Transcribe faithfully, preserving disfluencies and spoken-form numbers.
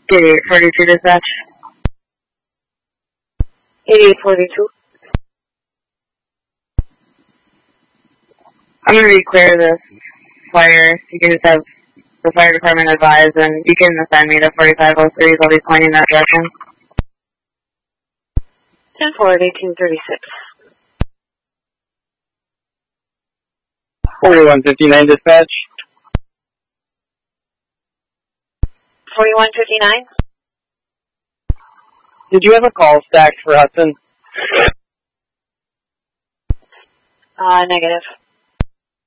eighty-eight forty-two dispatch. eighty-eight forty-two. I'm going to re-clear this fire. You can just have the fire department advise, and you can assign me to forty-five oh three. I'll be pointing that direction. ten forward, eighteen thirty-six. forty-one fifty-nine dispatch. forty-one fifty-nine. Did you have a call stacked for Hudson? Uh, negative.